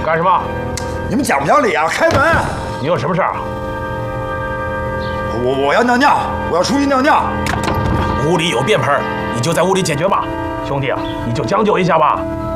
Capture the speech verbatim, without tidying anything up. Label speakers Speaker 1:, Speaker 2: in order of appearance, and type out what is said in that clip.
Speaker 1: 干什么？
Speaker 2: 你们讲不讲理啊？开门！
Speaker 1: 你有什么事儿啊？
Speaker 2: 我我要尿尿，我要出去尿尿。
Speaker 1: 屋里有便盆，你就在屋里解决吧。兄弟啊，你就将就一下吧。